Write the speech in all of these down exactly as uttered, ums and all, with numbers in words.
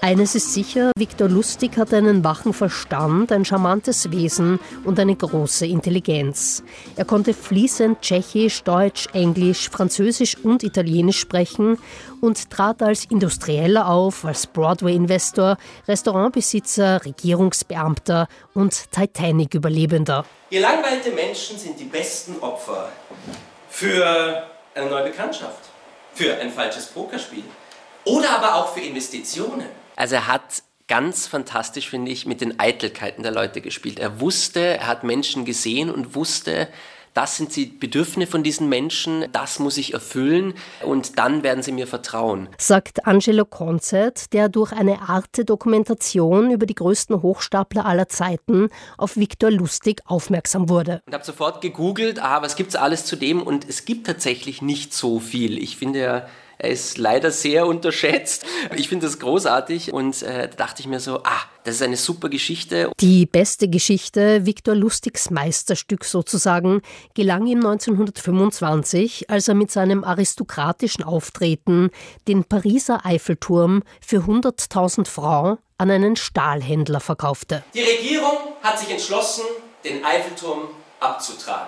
Eines ist sicher, Viktor Lustig hat einen wachen Verstand, ein charmantes Wesen und eine große Intelligenz. Er konnte fließend Tschechisch, Deutsch, Englisch, Französisch und Italienisch sprechen und trat als Industrieller auf, als Broadway-Investor, Restaurantbesitzer, Regierungsbeamter und Titanic-Überlebender. Gelangweilte Menschen sind die besten Opfer für eine neue Bekanntschaft, für ein falsches Pokerspiel oder aber auch für Investitionen. Also er hat ganz fantastisch, finde ich, mit den Eitelkeiten der Leute gespielt. Er wusste, er hat Menschen gesehen und wusste, das sind die Bedürfnisse von diesen Menschen, das muss ich erfüllen und dann werden sie mir vertrauen. Sagt Angelo Concet, der durch eine Arte-Dokumentation über die größten Hochstapler aller Zeiten auf Viktor Lustig aufmerksam wurde. Ich habe sofort gegoogelt, aha, was gibt's alles zu dem, und es gibt tatsächlich nicht so viel. Ich finde ja, er ist leider sehr unterschätzt. Ich finde das großartig und äh, da dachte ich mir so, ah, das ist eine super Geschichte. Die beste Geschichte, Viktor Lustigs Meisterstück sozusagen, gelang ihm neunzehnhundertfünfundzwanzig, als er mit seinem aristokratischen Auftreten den Pariser Eiffelturm für hunderttausend Francs an einen Stahlhändler verkaufte. Die Regierung hat sich entschlossen, den Eiffelturm abzutragen.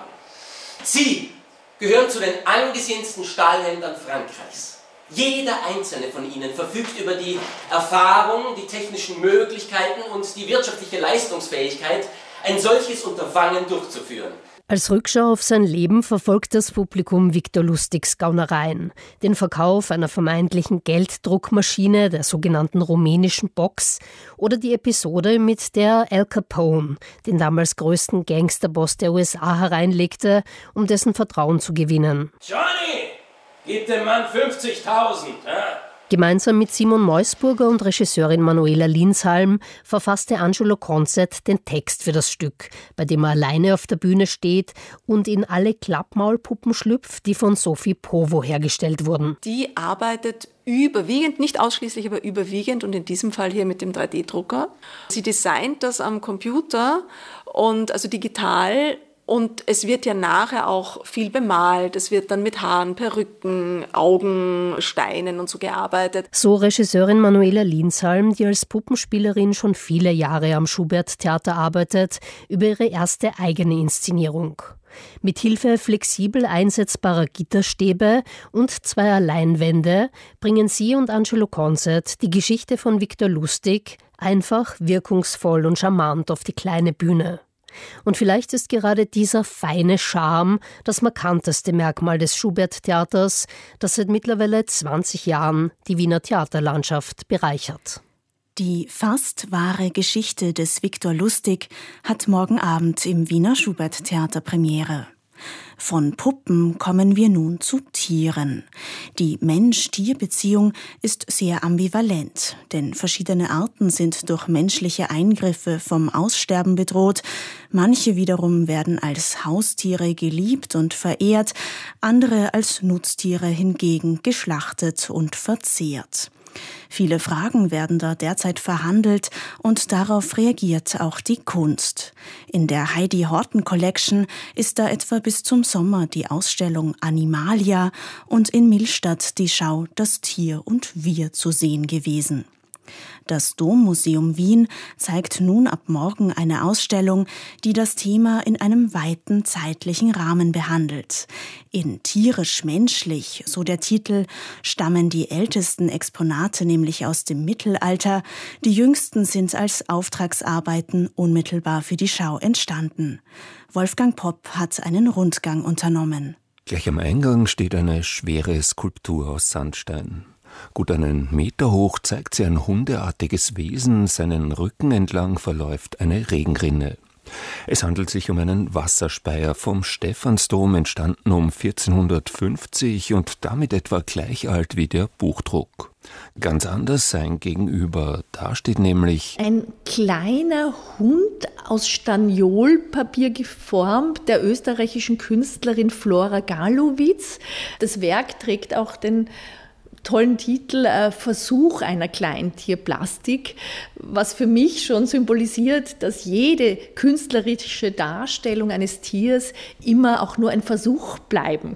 Sie gehören zu den angesehensten Stahlhändlern Frankreichs. Jeder einzelne von ihnen verfügt über die Erfahrung, die technischen Möglichkeiten und die wirtschaftliche Leistungsfähigkeit, ein solches Unterfangen durchzuführen. Als Rückschau auf sein Leben verfolgt das Publikum Viktor Lustigs Gaunereien. Den Verkauf einer vermeintlichen Gelddruckmaschine, der sogenannten rumänischen Box, oder die Episode, mit der Al Capone den damals größten Gangsterboss der U S A hereinlegte, um dessen Vertrauen zu gewinnen. Johnny, gib dem Mann fünfzigtausend. Ja? Gemeinsam mit Simon Meusburger und Regisseurin Manuela Linshalm verfasste Angelo Concet den Text für das Stück, bei dem er alleine auf der Bühne steht und in alle Klappmaulpuppen schlüpft, die von Sophie Provo hergestellt wurden. Die arbeitet überwiegend, nicht ausschließlich, aber überwiegend und in diesem Fall hier mit dem drei D Drucker. Sie designt das am Computer und also digital. Und es wird ja nachher auch viel bemalt. Es wird dann mit Haaren, Perücken, Augen, Steinen und so gearbeitet. So Regisseurin Manuela Linshalm, die als Puppenspielerin schon viele Jahre am Schubert-Theater arbeitet, über ihre erste eigene Inszenierung. Mit Hilfe flexibel einsetzbarer Gitterstäbe und zweier Leinwände bringen sie und Angelo Concet die Geschichte von Viktor Lustig einfach, wirkungsvoll und charmant auf die kleine Bühne. Und vielleicht ist gerade dieser feine Charme das markanteste Merkmal des Schubert-Theaters, das seit mittlerweile zwanzig Jahren die Wiener Theaterlandschaft bereichert. Die fast wahre Geschichte des Viktor Lustig hat morgen Abend im Wiener Schubert-Theater Premiere. Von Puppen kommen wir nun zu Tieren. Die Mensch-Tier-Beziehung ist sehr ambivalent, denn verschiedene Arten sind durch menschliche Eingriffe vom Aussterben bedroht. Manche wiederum werden als Haustiere geliebt und verehrt, andere als Nutztiere hingegen geschlachtet und verzehrt. Viele Fragen werden da derzeit verhandelt und darauf reagiert auch die Kunst. In der Heidi Horten Collection ist da etwa bis zum Sommer die Ausstellung Animalia und in Millstatt die Schau Das Tier und Wir zu sehen gewesen. Das Dommuseum Wien zeigt nun ab morgen eine Ausstellung, die das Thema in einem weiten zeitlichen Rahmen behandelt. In Tierisch-menschlich, so der Titel, stammen die ältesten Exponate nämlich aus dem Mittelalter. Die jüngsten sind als Auftragsarbeiten unmittelbar für die Schau entstanden. Wolfgang Popp hat einen Rundgang unternommen. Gleich am Eingang steht eine schwere Skulptur aus Sandstein. Gut einen Meter hoch zeigt sie ein hundeartiges Wesen, seinen Rücken entlang verläuft eine Regenrinne. Es handelt sich um einen Wasserspeier vom Stephansdom, entstanden um vierzehnhundertfünfzig und damit etwa gleich alt wie der Buchdruck. Ganz anders sein Gegenüber, da steht nämlich ein kleiner Hund aus Staniolpapier geformt, der österreichischen Künstlerin Flora Galowitz. Das Werk trägt auch den tollen Titel äh, Versuch einer Kleintierplastik, was für mich schon symbolisiert, dass jede künstlerische Darstellung eines Tiers immer auch nur ein Versuch bleiben